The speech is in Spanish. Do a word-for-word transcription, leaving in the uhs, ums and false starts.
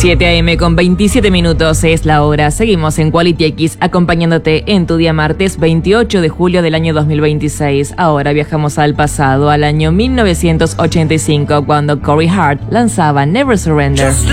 siete a eme con veintisiete minutos es la hora. Seguimos en Quality X acompañándote en tu día martes veintiocho de julio del año dos mil veintiséis. Ahora viajamos al pasado, al año mil novecientos ochenta y cinco, cuando Corey Hart lanzaba Never Surrender.